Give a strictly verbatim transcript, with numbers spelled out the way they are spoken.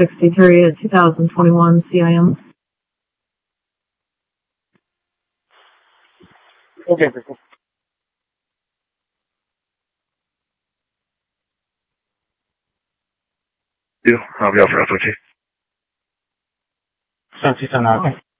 sixty-three at two thousand twenty-one C I M. Okay, cool. You, I'll be out for F O T. Seven two seven, okay.